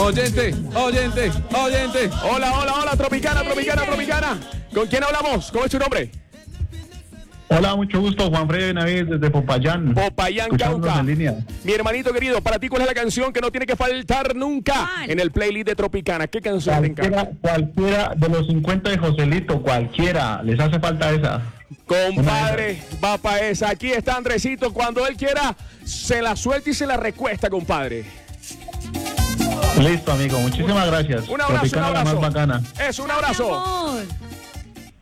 Oyente, oyente, oyente. Hola, hola, hola, Tropicana, Tropicana, Tropicana. ¿Con quién hablamos? ¿Cómo es tu nombre? Hola, mucho gusto, Juan Freddy Benavides desde Popayán. Popayán, Escuchándonos Cauca. en línea. Mi hermanito querido, para ti, ¿cuál es la canción que no tiene que faltar nunca en el playlist de Tropicana? ¿Qué canción te encanta? Cualquiera de los 50 de Joselito, cualquiera, les hace falta esa. Compadre, va para esa. Aquí está Andresito. Cuando él quiera, se la suelta y se la recuesta, compadre. Listo, amigo, muchísimas gracias. Un abrazo, Tropicana, un la abrazo. más bacana. Es un abrazo. Amor.